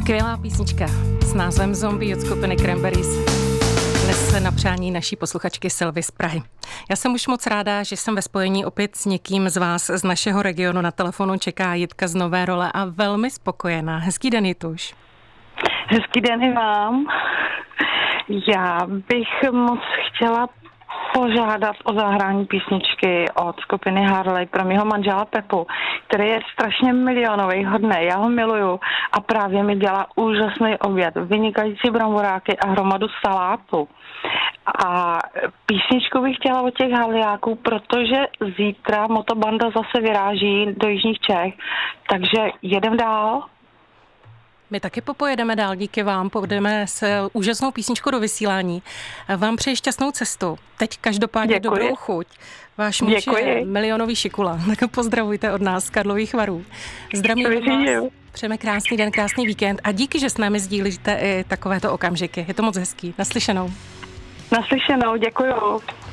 Skvělá písnička s názvem Zombie od skupiny Cranberries. Dnes na přání naší posluchačky Sylvie z Prahy. Já jsem už moc ráda, že jsem ve spojení opět s někým z vás z našeho regionu. Na telefonu čeká Jitka z Nové Role a velmi spokojená. Hezký den, Jituš. Hezký den i vám. Já bych moc chtěla požádat o zahrání písničky od skupiny Harley pro mého manžela Pepu, který je strašně milionový, hodnej. Já ho miluju a právě mi dělá úžasný oběd, vynikající bramboráky a hromadu salátu. A písničku bych chtěla od těch Harleyáků, protože zítra motobanda zase vyráží do jižních Čech, takže jedem dál. My taky popojedeme dál, díky vám, pojedeme s úžasnou písničkou do vysílání. Vám přeji šťastnou cestu. Teď každopádně Děkuji. Dobrou chuť. Váš muž je milionový šikula. Tak pozdravujte od nás z Karlových Varů. Zdravím vás, přejeme krásný den, krásný víkend a díky, že s námi sdílíte i takovéto okamžiky. Je to moc hezký. Naslyšenou. Naslyšenou, děkuju.